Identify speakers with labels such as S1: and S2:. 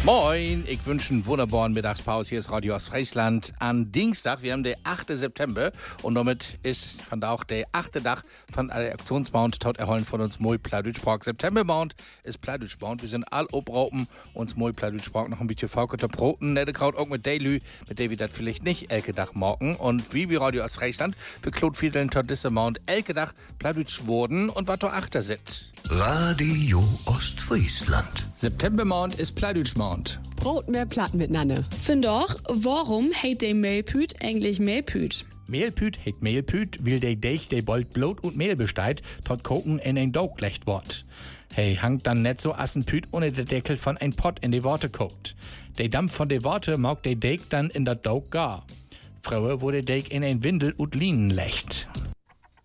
S1: Moin, ich wünsche einen wunderbaren Mittagspause. Hier ist Radio Ostfriesland an Dienstag. Wir haben den 8. September und damit ist von da auch der 8. Tag von der Aktionsmount. Tot erholen von uns moi Plattdeutsch-Sprach. September-Mount ist Plattdeutsch-Mount. Wir sind all obraupen, uns moi Plattdeutsch-Sprach noch ein bisschen Falketer Broten. Nette Kraut auch mit Daily, mit der wir das vielleicht nicht elke Dach morgen. Und wie wir Radio Ostfriesland für Claude Fiedeln tot diese Mount elke Dach Plattdeutsch wurden und was da 8. sit.
S2: Radio Ostfriesland.
S1: September-Mount ist Plattdeutsch-Mount.
S3: Brot mehr platt miteinander.
S4: Find doch, warum heet de Mehlpüt eigentlich Mehlpüt?
S1: Mehlpüt heet Mehlpüt, weil der Deich der bald Blut und Mehl besteht, tot koken in ein Daug legt wird. Hey, hangt dann net so Assenpüt ohne der Deckel von ein Pott in die Worte kocht. Der Dampf von der Worte mag der Deig dann in der Daug gar. Früher wurde der Deig in ein Windel und Linen legt.